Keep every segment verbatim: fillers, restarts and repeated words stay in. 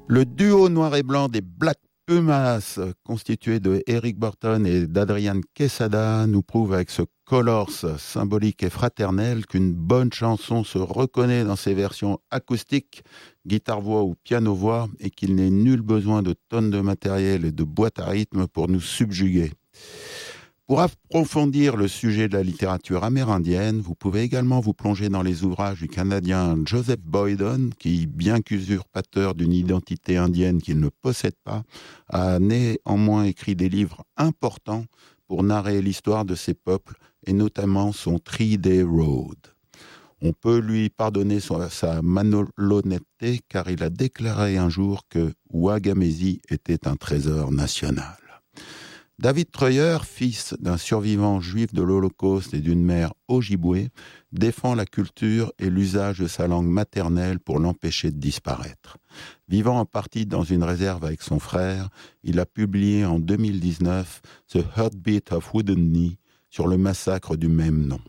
Le duo noir et blanc des Black Pumas, constitué de Eric Burton et d'Adrian Quesada, nous prouve avec ce Colors symbolique et fraternel qu'une bonne chanson se reconnaît dans ses versions acoustiques, guitare-voix ou piano-voix, et qu'il n'est nul besoin de tonnes de matériel et de boîtes à rythme pour nous subjuguer. Pour approfondir le sujet de la littérature amérindienne, vous pouvez également vous plonger dans les ouvrages du Canadien Joseph Boyden, qui, bien qu'usurpateur d'une identité indienne qu'il ne possède pas, a néanmoins écrit des livres importants pour narrer l'histoire de ces peuples, et notamment son Three Day Road. On peut lui pardonner sa malhonnêteté, car il a déclaré un jour que Ouagamésie était un trésor national. David Treuer, fils d'un survivant juif de l'Holocauste et d'une mère Ojibwé, défend la culture et l'usage de sa langue maternelle pour l'empêcher de disparaître. Vivant en partie dans une réserve avec son frère, il a publié en deux mille dix-neuf « The Heartbeat of Wounded Knee » sur le massacre du même nom.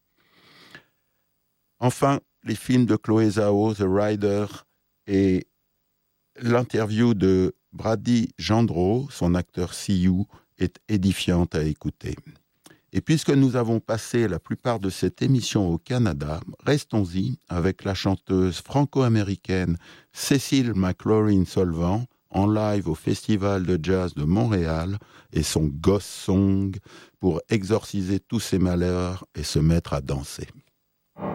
Enfin, les films de Chloé Zhao, The Rider, et l'interview de Brady Gendreau, son acteur Sioux, est édifiante à écouter. Et puisque nous avons passé la plupart de cette émission au Canada, restons-y avec la chanteuse franco-américaine Cécile McLaurin-Solvent en live au Festival de Jazz de Montréal et son Ghost Song pour exorciser tous ses malheurs et se mettre à danser.